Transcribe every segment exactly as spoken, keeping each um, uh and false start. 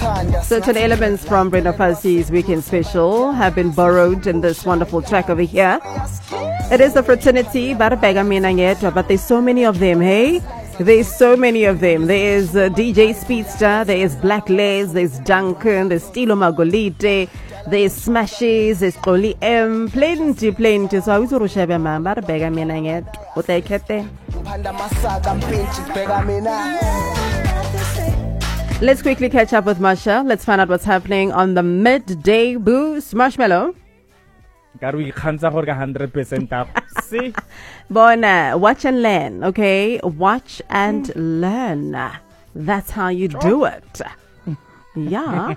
Certain elements from Brenda Fassie's Weekend Special have been borrowed in this wonderful track over here. It is the fraternity, but there's so many of them, hey? There's so many of them. There is uh, D J Speedster, there is Black Les, there's Duncan, there's Stilo Magolite, there's Smashes, there's Koli M, plenty, plenty. So I was going to share my man, but bega mina yet. What I kept there. Let's quickly catch up with Marsha. Let's find out what's happening on the midday boost. Marshmallow. one hundred percent up. See? Bona, watch and learn, okay? Watch and mm. learn. That's how you do it. Yeah.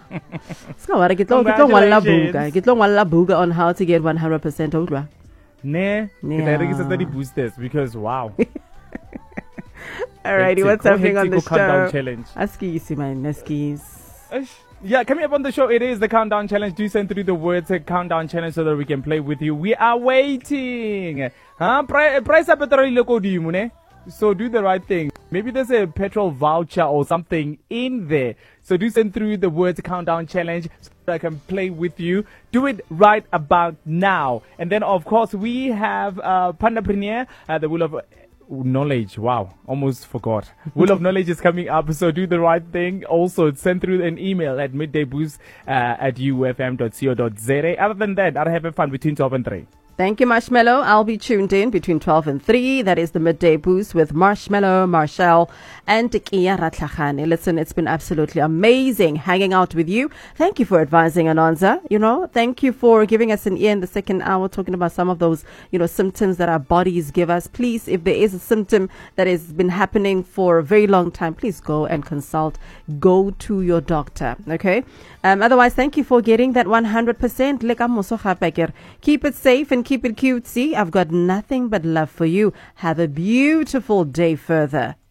Get on how to get one hundred percent over. Ne, yeah. boosters because wow. Alrighty, what's happening on the show? Countdown challenge. Askis, my Neskis. Yeah, coming up on the show, it is the countdown challenge. Do send through the words uh, countdown challenge so that we can play with you. We are waiting. Huh? Price up at So do the right thing. Maybe there's a petrol voucher or something in there. So do send through the words countdown challenge so that I can play with you. Do it right about now. And then, of course, we have uh, Pandapreneur, uh, the Wheel of Knowledge. Wow, almost forgot. Wheel of Knowledge is coming up, so do the right thing. Also, send through an email at middayboost uh, at u f m dot co dot z a. Other than that, I'll have fun between twelve and three. Thank you, Marshmallow. I'll be tuned in between twelve and three. That is the Midday Boost with Marshmallow, Marshall, and Kia Ratlachane. Listen, it's been absolutely amazing hanging out with you. Thank you for advising Anonza. You know, thank you for giving us an ear in the second hour, talking about some of those, you know, symptoms that our bodies give us. Please, if there is a symptom that has been happening for a very long time, please go and consult. Go to your doctor. Okay. Um, otherwise, thank you for getting that one hundred percent. Keep it safe and keep it cutesy. I've got nothing but love for you. Have a beautiful day further.